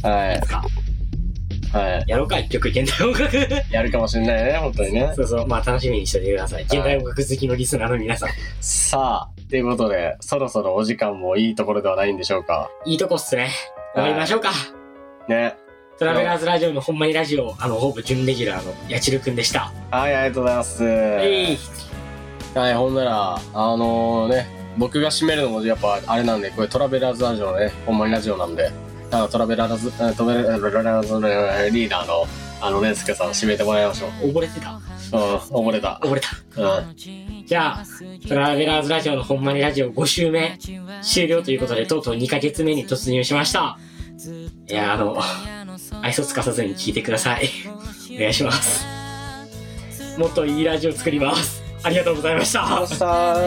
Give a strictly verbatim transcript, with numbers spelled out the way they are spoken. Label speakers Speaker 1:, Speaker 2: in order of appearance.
Speaker 1: はい。
Speaker 2: つか。
Speaker 1: はい。
Speaker 2: やろうか、一曲現代音楽。
Speaker 1: やるかもしれないね、本当にね。
Speaker 2: そうそう、まあ楽しみにしておいてください。現代音楽好きのリスナーの皆さん。
Speaker 1: さあ、ということで、そろそろお時間もいいところではないんでしょうか。
Speaker 2: いいとこっすね。終わりましょうか。
Speaker 1: ね。
Speaker 2: トラベラーズラジオのほんまにラジオ、あの、ほぼ準レギュラーのやちるくんでした。
Speaker 1: はい、ありがとうございます。
Speaker 2: えい。
Speaker 1: はい、ほんなら、あのー、ね、僕が締めるのもやっぱあれなんで、これトラベラーズラジオのね、ほんまにラジオなんで、あのトラベラーズ、トラベラーズリーダーの、あの、ねすけさん締めてもらいましょう。
Speaker 2: 溺れてた。
Speaker 1: うん、溺れた。
Speaker 2: 溺れた。
Speaker 1: うん。
Speaker 2: じゃあ、トラベラーズラジオのほんまにラジオご週目終了ということで、とうとうにかげつめに突入しました。いや、あの、愛想つかさずに聞いてください。お願いします。もっといいラジオ作ります。ありがとうございました。